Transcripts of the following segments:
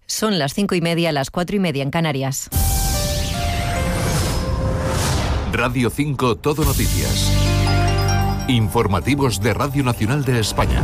Son las 5:30, las 4:30 en Canarias. Radio 5 Todo Noticias. Informativos de Radio Nacional de España.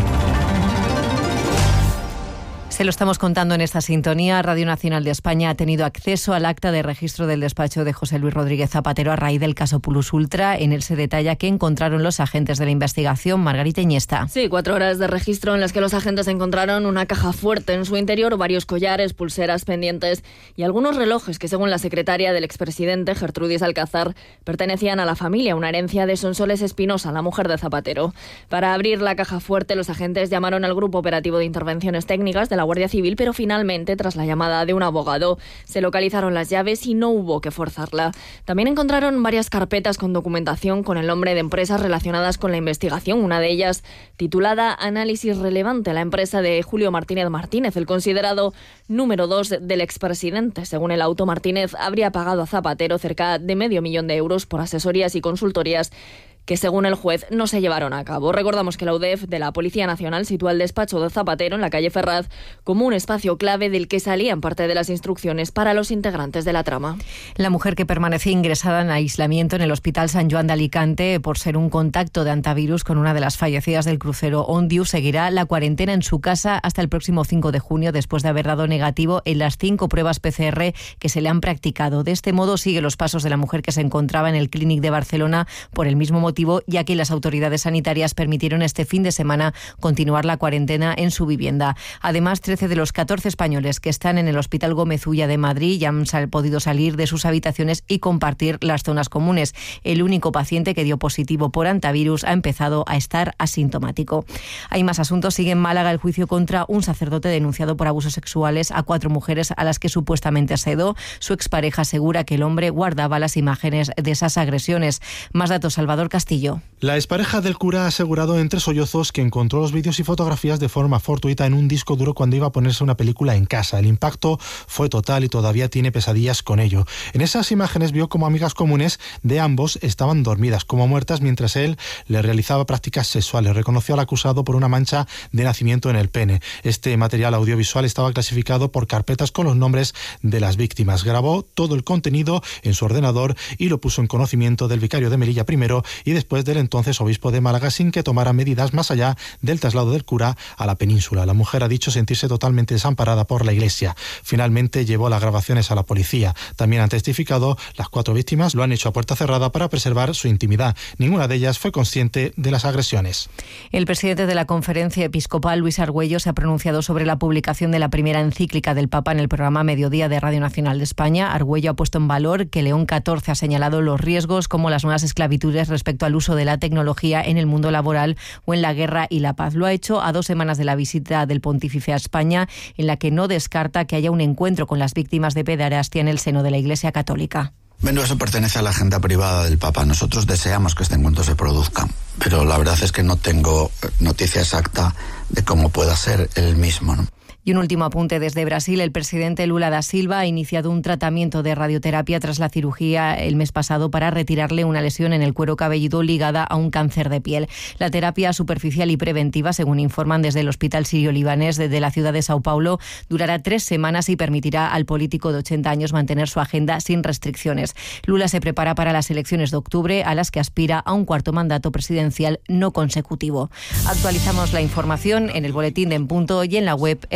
Se lo estamos contando en esta sintonía. Radio Nacional de España ha tenido acceso al acta de registro del despacho de José Luis Rodríguez Zapatero a raíz del caso Plus Ultra. En él se detalla que encontraron los agentes de la investigación. Margarita Iniesta. Sí, 4 horas de registro en las que los agentes encontraron una caja fuerte en su interior, varios collares, pulseras, pendientes y algunos relojes que, según la secretaria del expresidente, Gertrudis Alcázar, pertenecían a la familia, una herencia de Sonsoles Espinosa, la mujer de Zapatero. Para abrir la caja fuerte, los agentes llamaron al Grupo Operativo de Intervenciones Técnicas de la Guardia Civil, pero finalmente, tras la llamada de un abogado, se localizaron las llaves y no hubo que forzarla. También encontraron varias carpetas con documentación con el nombre de empresas relacionadas con la investigación, una de ellas titulada Análisis Relevante, la empresa de Julio Martínez Martínez, el considerado número 2 del expresidente. Según el auto, Martínez habría pagado a Zapatero cerca de $500,000 por asesorías y consultorías que, según el juez, no se llevaron a cabo. Recordamos que la UDEF de la Policía Nacional sitúa el despacho de Zapatero en la calle Ferraz como un espacio clave del que salían parte de las instrucciones para los integrantes de la trama. La mujer que permanecía ingresada en aislamiento en el Hospital Sant Joan de Alicante por ser un contacto de antivirus con una de las fallecidas del crucero Ondiu seguirá la cuarentena en su casa hasta el próximo 5 de junio después de haber dado negativo en las 5 pruebas PCR que se le han practicado. De este modo sigue los pasos de la mujer que se encontraba en el Clínic de Barcelona por el mismo motivo, ya que las autoridades sanitarias permitieron este fin de semana continuar la cuarentena en su vivienda. Además, 13 de los 14 españoles que están en el Hospital Gómez Ulla de Madrid ya han podido salir de sus habitaciones y compartir las zonas comunes. El único paciente que dio positivo por antivirus ha empezado a estar asintomático. Hay más asuntos. Sigue en Málaga el juicio contra un sacerdote denunciado por abusos sexuales a 4 mujeres a las que supuestamente sedó. Su expareja asegura que el hombre guardaba las imágenes de esas agresiones. Más datos, Salvador Castillo. La expareja del cura ha asegurado entre sollozos que encontró los vídeos y fotografías de forma fortuita en un disco duro cuando iba a ponerse una película en casa. El impacto fue total y todavía tiene pesadillas con ello. En esas imágenes vio como amigas comunes de ambos estaban dormidas, como muertas, mientras él le realizaba prácticas sexuales. Reconoció al acusado por una mancha de nacimiento en el pene. Este material audiovisual estaba clasificado por carpetas con los nombres de las víctimas. Grabó todo el contenido en su ordenador y lo puso en conocimiento del vicario de Melilla primero y después del entonces obispo de Málaga, sin que tomara medidas más allá del traslado del cura a la península. La mujer ha dicho sentirse totalmente desamparada por la Iglesia. Finalmente llevó las grabaciones a la policía. También han testificado las 4 víctimas, lo han hecho a puerta cerrada para preservar su intimidad. Ninguna de ellas fue consciente de las agresiones. El presidente de la Conferencia Episcopal, Luis Argüello, se ha pronunciado sobre la publicación de la primera encíclica del Papa en el programa Mediodía de Radio Nacional de España. Argüello ha puesto en valor que León XIV ha señalado los riesgos como las nuevas esclavitudes respecto al uso de la tecnología en el mundo laboral o en la guerra y la paz. Lo ha hecho a 2 semanas de la visita del pontífice a España, en la que no descarta que haya un encuentro con las víctimas de pederastia en el seno de la Iglesia Católica. Bueno, eso pertenece a la agenda privada del Papa. Nosotros deseamos que este encuentro se produzca, pero la verdad es que no tengo noticia exacta de cómo pueda ser el mismo, ¿no? Y un último apunte desde Brasil. El presidente Lula da Silva ha iniciado un tratamiento de radioterapia tras la cirugía el mes pasado para retirarle una lesión en el cuero cabelludo ligada a un cáncer de piel. La terapia superficial y preventiva, según informan desde el Hospital Sirio-Libanés de la ciudad de Sao Paulo, durará 3 semanas y permitirá al político de 80 años mantener su agenda sin restricciones. Lula se prepara para las elecciones de octubre, a las que aspira a un 4º mandato presidencial no consecutivo. Actualizamos la información en el boletín de En Punto y en la web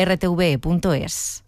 rtve.es.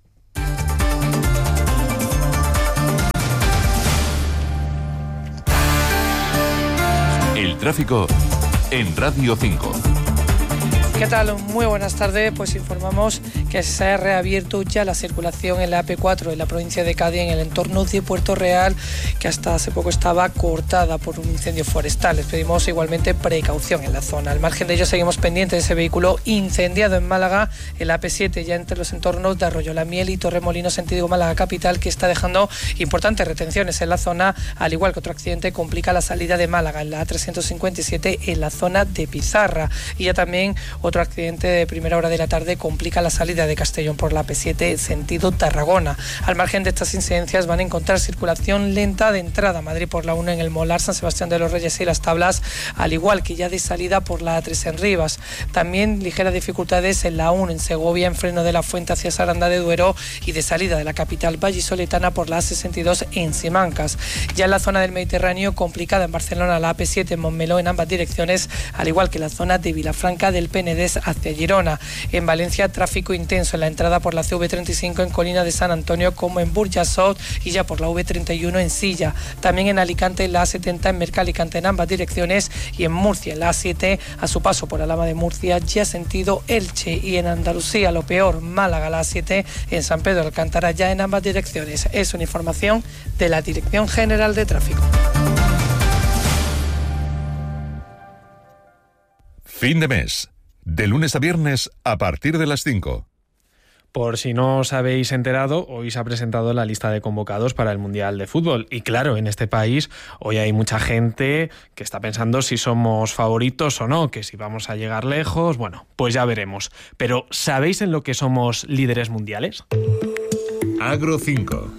El tráfico en Radio 5. ¿Qué tal? Muy buenas tardes. Pues informamos que se ha reabierto ya la circulación en la AP4 en la provincia de Cádiz, en el entorno de Puerto Real, que hasta hace poco estaba cortada por un incendio forestal. Les pedimos igualmente precaución en la zona. Al margen de ello, seguimos pendientes de ese vehículo incendiado en Málaga, el AP7, ya entre los entornos de Arroyo la Miel y Torremolinos, sentido Málaga capital, que está dejando importantes retenciones en la zona, al igual que otro accidente complica la salida de Málaga en la A357 en la zona de Pizarra. Y ya también Otro accidente de primera hora de la tarde complica la salida de Castellón por la P7 sentido Tarragona. Al margen de estas incidencias van a encontrar circulación lenta de entrada a Madrid por la 1 en el Molar, San Sebastián de los Reyes y Las Tablas, al igual que ya de salida por la A3 en Rivas. También ligeras dificultades en la 1 en Segovia, en freno de la Fuente hacia Saranda de Duero, y de salida de la capital vallisoletana por la A62 en Simancas. Ya en la zona del Mediterráneo, complicada en Barcelona la AP7 en Montmeló en ambas direcciones, al igual que la zona de Vilafranca del Penedès hacia Girona. En Valencia, tráfico intenso en la entrada por la CV35 en Colina de San Antonio como en Burjasot, y ya por la V31 en Silla. También en Alicante la A70 en Mercalicante en ambas direcciones, y en Murcia la A7 a su paso por Alhama de Murcia ya sentido Elche, y en Andalucía lo peor, Málaga la A7 en San Pedro de Alcántara ya en ambas direcciones. Es una información de la Dirección General de Tráfico. Fin de mes. De lunes a viernes a partir de las 5. Por si no os habéis enterado, hoy se ha presentado la lista de convocados para el Mundial de Fútbol. Y claro, en este país hoy hay mucha gente que está pensando si somos favoritos o no, que si vamos a llegar lejos. Bueno, pues ya veremos. Pero ¿sabéis en lo que somos líderes mundiales? Agro 5.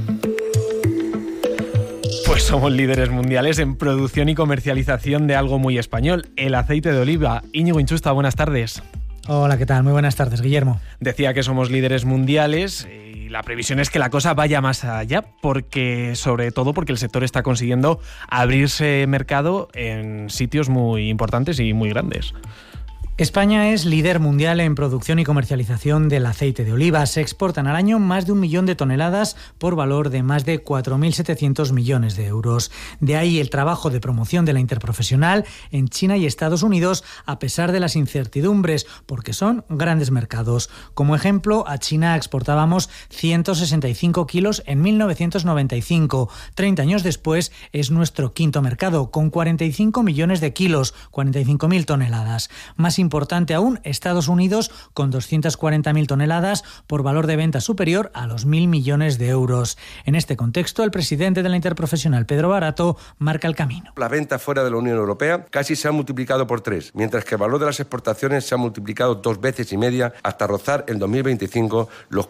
Pues somos líderes mundiales en producción y comercialización de algo muy español, el aceite de oliva. Íñigo Inchusta, buenas tardes. Hola, ¿qué tal? Muy buenas tardes, Guillermo. Decía que somos líderes mundiales y la previsión es que la cosa vaya más allá, sobre todo porque el sector está consiguiendo abrirse mercado en sitios muy importantes y muy grandes. España es líder mundial en producción y comercialización del aceite de oliva. Se exportan al año más de 1 millón de toneladas por valor de más de 4.700 millones de euros. De ahí el trabajo de promoción de la interprofesional en China y Estados Unidos, a pesar de las incertidumbres, porque son grandes mercados. Como ejemplo, a China exportábamos 165 kilos en 1995. 30 años después es nuestro quinto mercado, con 45 millones de kilos, 45.000 toneladas. Más importante aún, Estados Unidos, con 240.000 toneladas por valor de venta superior a los 1.000 millones de euros. En este contexto, el presidente de la Interprofesional, Pedro Barato, marca el camino. Las ventas fuera de la Unión Europea casi se han multiplicado por 3, mientras que el valor de las exportaciones se ha multiplicado 2,5 veces hasta rozar en 2025 los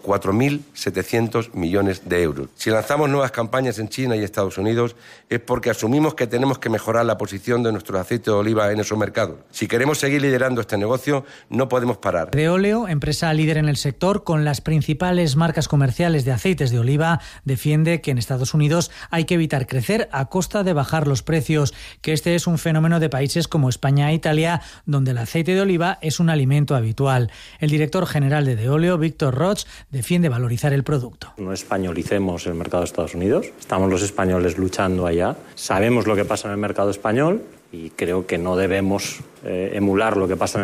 4.700 millones de euros. Si lanzamos nuevas campañas en China y Estados Unidos es porque asumimos que tenemos que mejorar la posición de nuestro aceite de oliva en esos mercados. Si queremos seguir liderando este negocio, no podemos parar. Deoleo, empresa líder en el sector con las principales marcas comerciales de aceites de oliva, defiende que en Estados Unidos hay que evitar crecer a costa de bajar los precios, que este es un fenómeno de países como España e Italia, donde el aceite de oliva es un alimento habitual. El director general de Deoleo, Víctor Roig, defiende valorizar el producto. No españolicemos el mercado de Estados Unidos. Estamos los españoles luchando allá. Sabemos lo que pasa en el mercado español y creo que no debemos emular lo que pasa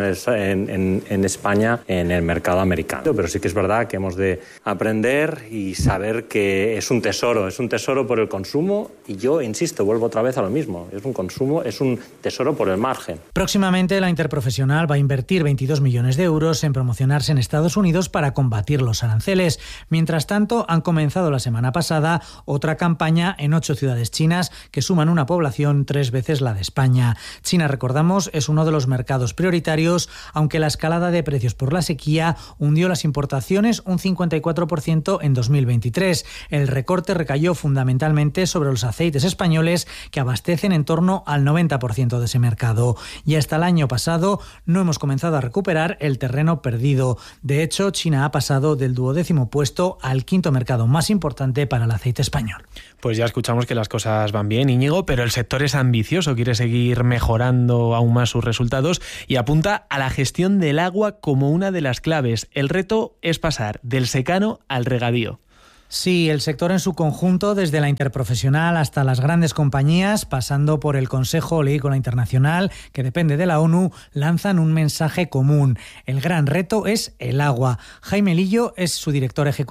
en España en el mercado americano. Pero sí que es verdad que hemos de aprender y saber que es un tesoro por el consumo, y yo insisto, vuelvo otra vez a lo mismo, es un consumo, es un tesoro por el margen. Próximamente la Interprofesional va a invertir 22 millones de euros en promocionarse en Estados Unidos para combatir los aranceles. Mientras tanto, han comenzado la semana pasada otra campaña en 8 ciudades chinas que suman una población 3 veces la de España. China, recordamos, es uno de los mercados prioritarios, aunque la escalada de precios por la sequía hundió las importaciones un 54% en 2023. El recorte recayó fundamentalmente sobre los aceites españoles, que abastecen en torno al 90% de ese mercado. Y hasta el año pasado no hemos comenzado a recuperar el terreno perdido. De hecho, China ha pasado del 12º puesto al 5º mercado más importante para el aceite español. Pues ya escuchamos que las cosas van bien, Íñigo, pero el sector es ambicioso, quiere seguir mejorando aún más sus resultados y apunta a la gestión del agua como una de las claves. El reto es pasar del secano al regadío. Sí, el sector en su conjunto, desde la Interprofesional hasta las grandes compañías, pasando por el Consejo Oleícola Internacional, que depende de la ONU, lanzan un mensaje común. El gran reto es el agua. Jaime Lillo es su director ejecutivo.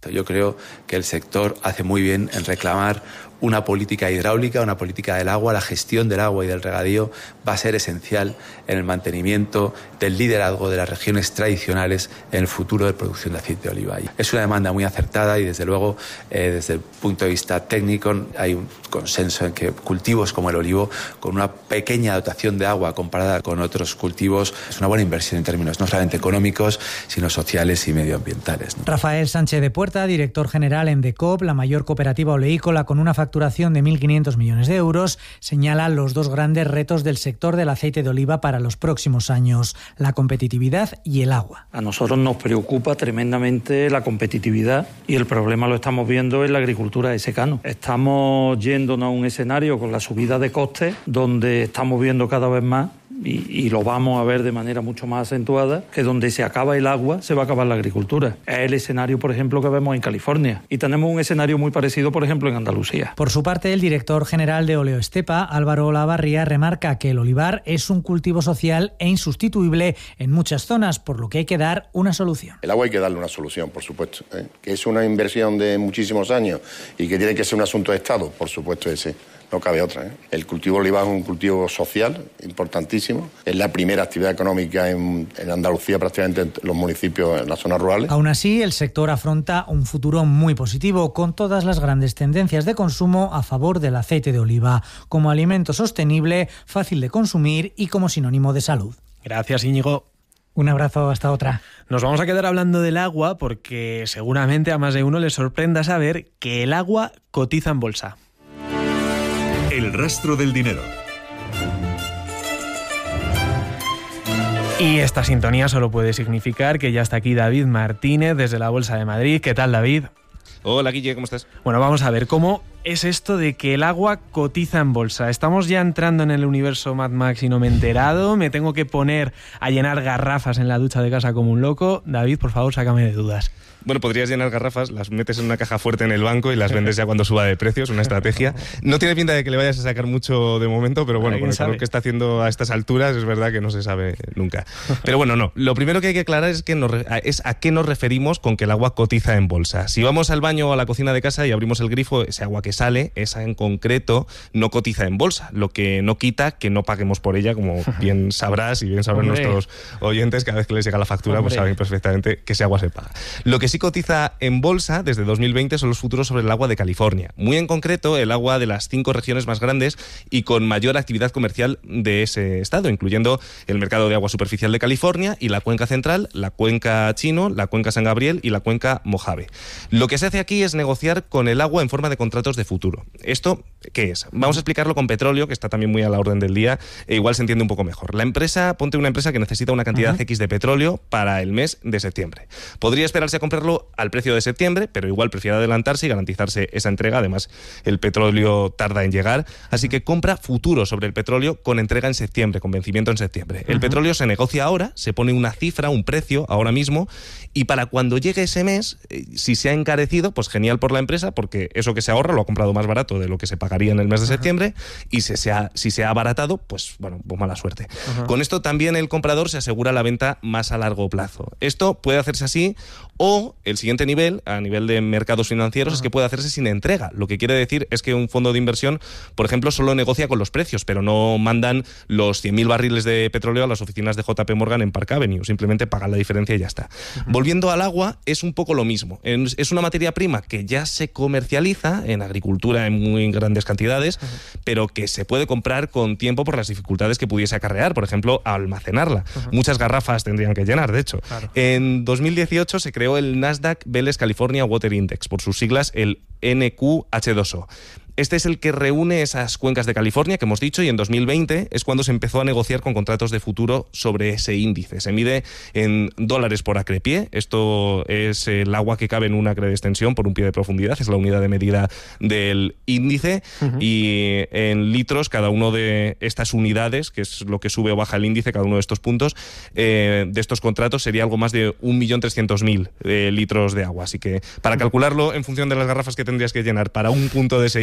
Yo creo que el sector hace muy bien en reclamar una política hidráulica, una política del agua. La gestión del agua y del regadío va a ser esencial en el mantenimiento del liderazgo de las regiones tradicionales en el futuro de producción de aceite de oliva. Es una demanda muy acertada y desde luego desde el punto de vista técnico hay un consenso en que cultivos como el olivo, con una pequeña dotación de agua comparada con otros cultivos, es una buena inversión en términos no solamente económicos, sino sociales y medioambientales, ¿no? Rafael Sánchez de Puerta, director general en DECOP, la mayor cooperativa oleícola con una facturación de 1.500 millones de euros, señala los dos grandes retos del sector del aceite de oliva para los próximos años: la competitividad y el agua. A nosotros nos preocupa tremendamente la competitividad y el problema lo estamos viendo en la agricultura de secano. Estamos yéndonos a un escenario con la subida de costes donde estamos viendo cada vez más, y lo vamos a ver de manera mucho más acentuada, que donde se acaba el agua se va a acabar la agricultura. Es el escenario, por ejemplo, que vemos en California. Y tenemos un escenario muy parecido, por ejemplo, en Andalucía. Por su parte, el director general de Oleoestepa, Álvaro Olavarría, remarca que el olivar es un cultivo social e insustituible en muchas zonas, por lo que hay que dar una solución. El agua hay que darle una solución, por supuesto, que es una inversión de muchísimos años y que tiene que ser un asunto de Estado, por supuesto ese. No cabe otra. El cultivo de olivar es un cultivo social importantísimo. Es la primera actividad económica en Andalucía, prácticamente en los municipios, en las zonas rurales. Aún así, el sector afronta un futuro muy positivo, con todas las grandes tendencias de consumo a favor del aceite de oliva, como alimento sostenible, fácil de consumir y como sinónimo de salud. Gracias, Íñigo. Un abrazo, hasta otra. Nos vamos a quedar hablando del agua porque seguramente a más de uno le sorprenda saber que el agua cotiza en bolsa. El rastro del dinero. Y esta sintonía solo puede significar que ya está aquí David Martínez desde la Bolsa de Madrid. ¿Qué tal, David? Hola, Guille, ¿cómo estás? Bueno, vamos a ver cómo es esto de que el agua cotiza en bolsa. Estamos ya entrando en el universo Mad Max y no me he enterado. Me tengo que poner a llenar garrafas en la ducha de casa como un loco. David, por favor, sácame de dudas. Bueno, podrías llenar garrafas, las metes en una caja fuerte en el banco y las vendes ya cuando suba de precio. Es una estrategia. No tiene pinta de que le vayas a sacar mucho de momento, pero bueno, con el calor que está haciendo a estas alturas es verdad que no se sabe nunca. Pero bueno, no. Lo primero que hay que aclarar es a qué nos referimos con que el agua cotiza en bolsa. Si vamos al baño o a la cocina de casa y abrimos el grifo, ese agua que sale, esa en concreto, no cotiza en bolsa. Lo que no quita que no paguemos por ella, como bien sabrás y bien sabrán nuestros oyentes, cada vez que les llega la factura, pues saben perfectamente que ese agua se paga. Lo que sí cotiza en bolsa desde 2020 son los futuros sobre el agua de California. Muy en concreto, el agua de las 5 regiones más grandes y con mayor actividad comercial de ese estado, incluyendo el mercado de agua superficial de California y la cuenca central, la cuenca Chino, la cuenca San Gabriel y la cuenca Mojave. Lo que se hace aquí es negociar con el agua en forma de contratos de futuro. ¿Esto qué es? Vamos a explicarlo con petróleo, que está también muy a la orden del día, e igual se entiende un poco mejor. Ponte una empresa que necesita una cantidad X de petróleo para el mes de septiembre. Podría esperarse a comprarlo al precio de septiembre, pero igual prefiere adelantarse y garantizarse esa entrega. Además, el petróleo tarda en llegar, así que compra futuros sobre el petróleo con entrega en septiembre, con vencimiento en septiembre. El petróleo se negocia ahora, se pone una cifra, un precio ahora mismo, y para cuando llegue ese mes, si se ha encarecido, pues genial por la empresa, porque eso que se ahorra lo ha comprado más barato de lo que se pagaría en el mes de septiembre, y si se ha abaratado, pues bueno, pues mala suerte. Con esto también el comprador se asegura la venta más a largo plazo. Esto puede hacerse así, o el siguiente nivel, a nivel de mercados financieros, es que puede hacerse sin entrega. Lo que quiere decir es que un fondo de inversión, por ejemplo, solo negocia con los precios, pero no mandan los 100.000 barriles de petróleo a las oficinas de JP Morgan en Park Avenue. Simplemente pagan la diferencia y ya está. Volviendo al agua, es un poco lo mismo. Es una materia prima que ya se comercializa en agricultura en muy grandes cantidades, pero que se puede comprar con tiempo por las dificultades que pudiese acarrear, por ejemplo, almacenarla. Muchas garrafas tendrían que llenar, de hecho. Claro. En 2018 se creó el Nasdaq Veles California Water Index, por sus siglas el NQH2O. Este es el que reúne esas cuencas de California que hemos dicho, y en 2020 es cuando se empezó a negociar con contratos de futuro sobre ese índice. Se mide en dólares por acre-pie. Esto es el agua que cabe en un acre de extensión por un pie de profundidad. Es la unidad de medida del índice. Y en litros, cada uno de estas unidades, que es lo que sube o baja el índice, cada uno de estos puntos, de estos contratos, sería algo más de 1.300.000 litros de agua. Así que para calcularlo en función de las garrafas que tendrías que llenar para un punto de ese